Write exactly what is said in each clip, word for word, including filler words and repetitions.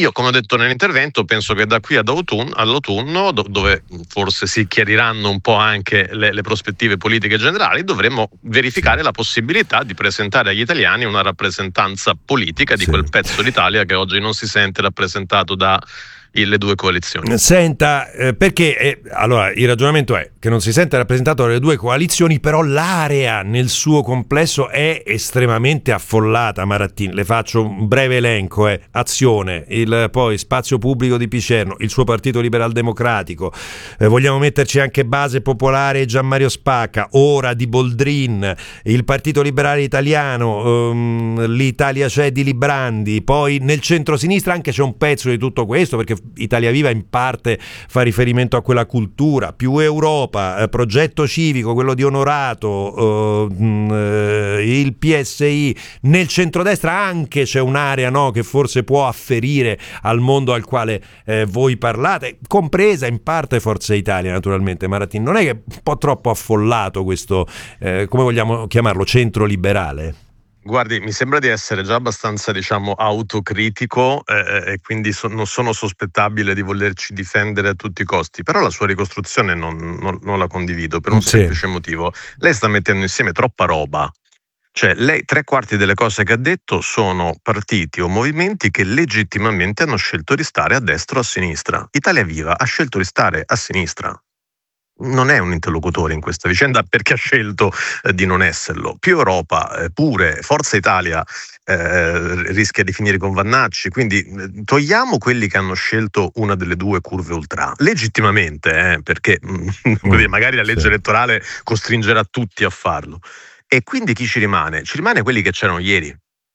Io, come ho detto nell'intervento, penso che da qui ad autunno, all'autunno, do, dove forse si chiariranno un po' anche le, le prospettive politiche generali, dovremo verificare sì. la possibilità di presentare agli italiani una rappresentanza politica di Sì. quel pezzo d'Italia che oggi non si sente rappresentato da le due coalizioni. Senta, eh, perché eh, allora il ragionamento è che non si sente rappresentato dalle due coalizioni, però l'area nel suo complesso è estremamente affollata. Marattini, le faccio un breve elenco: eh. Azione, il poi Spazio Pubblico di Picerno, il suo Partito Liberal Democratico, eh, vogliamo metterci anche Base Popolare e Gianmario Spacca, ora di Boldrin, il Partito Liberale Italiano, um, l'Italia C'è di Librandi, poi nel centro-sinistra anche c'è un pezzo di tutto questo, perché Italia Viva in parte fa riferimento a quella cultura, più Europa, eh, Progetto Civico, quello di Onorato, eh, il P S I. Nel centrodestra anche c'è un'area, no, che forse può afferire al mondo al quale eh, voi parlate, compresa in parte Forza Italia, naturalmente. Marattini, non è che è un po' troppo affollato questo, eh, come vogliamo chiamarlo, centro liberale? Guardi, mi sembra di essere già abbastanza, diciamo, autocritico eh, e quindi so, non sono sospettabile di volerci difendere a tutti i costi, però la sua ricostruzione non, non, non la condivido per un Sì. semplice motivo. Lei sta mettendo insieme troppa roba. Cioè, lei tre quarti delle cose che ha detto sono partiti o movimenti che legittimamente hanno scelto di stare a destra o a sinistra. Italia Viva ha scelto di stare a sinistra. Non è un interlocutore in questa vicenda perché ha scelto eh, di non esserlo. Più Europa, eh, pure Forza Italia eh, rischia di finire con Vannacci, quindi eh, togliamo quelli che hanno scelto una delle due curve ultra, legittimamente, eh, perché mm, magari la legge sì. elettorale costringerà tutti a farlo. E quindi chi ci rimane? Ci rimane quelli che c'erano ieri.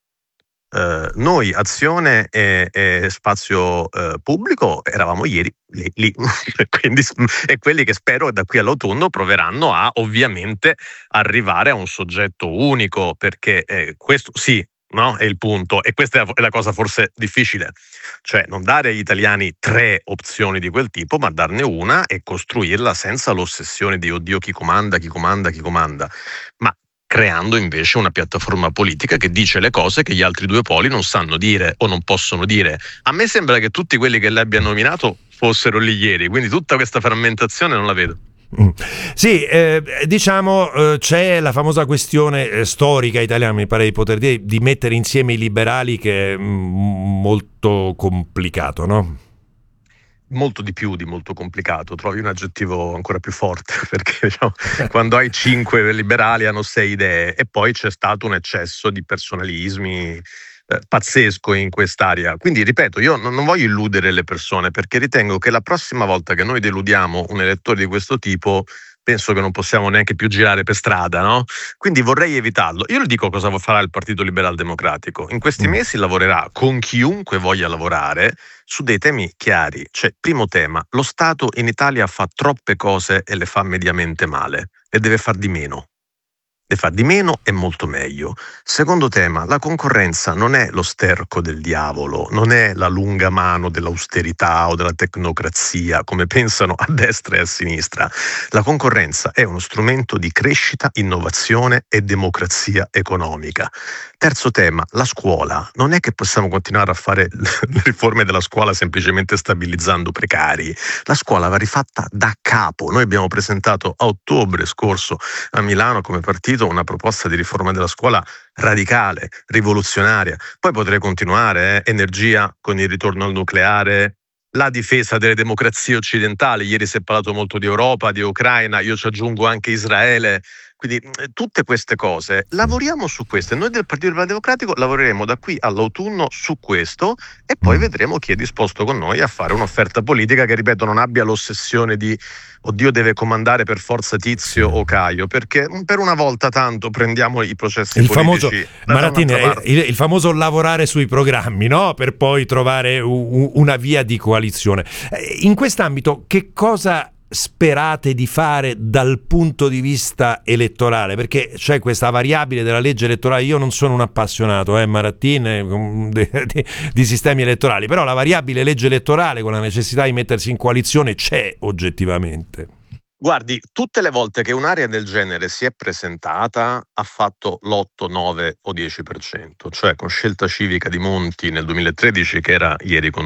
Uh, noi, Azione e, e Spazio uh, Pubblico, eravamo ieri lì, lì. Quindi, e quelli che spero da qui all'autunno proveranno a ovviamente arrivare a un soggetto unico, perché eh, questo sì, no? È il punto, e questa è la, è la cosa forse difficile, cioè non dare agli italiani tre opzioni di quel tipo, ma darne una e costruirla senza l'ossessione di oddio chi comanda, chi comanda, chi comanda, ma creando invece una piattaforma politica che dice le cose che gli altri due poli non sanno dire o non possono dire. A me sembra che tutti quelli che lei abbia nominato fossero lì ieri, quindi tutta questa frammentazione non la vedo. Mm. Sì, eh, diciamo eh, c'è la famosa questione eh, storica italiana, mi pare di poter dire, di mettere insieme i liberali, che è mm, molto complicato, no? Molto di più di molto complicato, trovi un aggettivo ancora più forte, perché diciamo, quando hai cinque liberali hanno sei idee, e poi c'è stato un eccesso di personalismi eh, pazzesco in quest'area. Quindi ripeto, io non, non voglio illudere le persone, perché ritengo che la prossima volta che noi deludiamo un elettore di questo tipo, penso che non possiamo neanche più girare per strada, no? Quindi vorrei evitarlo. Io le dico cosa farà il Partito Liberal Democratico. In questi mesi lavorerà con chiunque voglia lavorare su dei temi chiari. Cioè, primo tema, lo Stato in Italia fa troppe cose e le fa mediamente male, e deve far di meno. Deve far di meno e molto meglio. Secondo tema, la concorrenza non è lo sterco del diavolo, non è la lunga mano dell'austerità o della tecnocrazia, come pensano a destra e a sinistra. La concorrenza è uno strumento di crescita, innovazione e democrazia economica. Terzo tema, la scuola. Non è che possiamo continuare a fare le riforme della scuola semplicemente stabilizzando precari. La scuola va rifatta da capo. Noi abbiamo presentato a ottobre scorso a Milano come partito una proposta di riforma della scuola radicale, rivoluzionaria. Poi potrei continuare, eh? Energia con il ritorno al nucleare, la difesa delle democrazie occidentali. Ieri si è parlato molto di Europa, di Ucraina, io ci aggiungo anche Israele. Quindi tutte queste cose, lavoriamo su queste. Noi del Partito Democratico lavoreremo da qui all'autunno su questo, e poi vedremo chi è disposto con noi a fare un'offerta politica che, ripeto, non abbia l'ossessione di oddio deve comandare per forza Tizio o Caio, perché per una volta tanto prendiamo i processi il politici. Famoso, Marattini, il, il famoso lavorare sui programmi, no? Per poi trovare u, una via di coalizione. In quest'ambito che cosa sperate di fare dal punto di vista elettorale? Perché c'è questa variabile della legge elettorale. Io non sono un appassionato, eh, Marattini, di, di, di sistemi elettorali, però la variabile legge elettorale, con la necessità di mettersi in coalizione, c'è oggettivamente. Guardi, tutte le volte che un'area del genere si è presentata ha fatto l'otto, nove o dieci per cento, cioè con Scelta Civica di Monti nel duemilatredici, che era ieri con